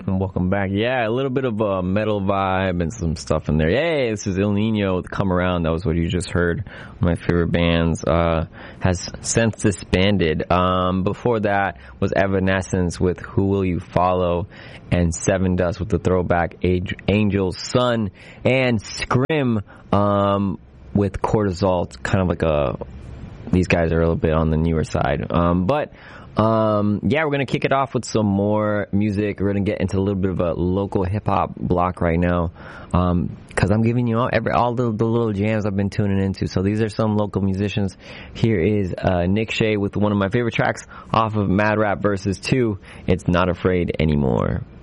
And welcome back. Yeah, a little bit of a metal vibe and some stuff in there. Hey, this is El Nino with Come Around. That was what you just heard. One of my favorite bands has since disbanded. Before that was Evanescence with Who Will You Follow, and Seven Dust with the throwback Angel's Son, and Scrim with Cortisol. It's kind of like these guys are a little bit on the newer side. Yeah, we're gonna kick it off with some more music. We're gonna get into a little bit of a local hip hop block right now, because I'm giving you all the little jams I've been tuning into. So these are some local musicians. Here is Nick Shea with one of my favorite tracks off of Mad Rap Versus 2. It's Not Afraid Anymore.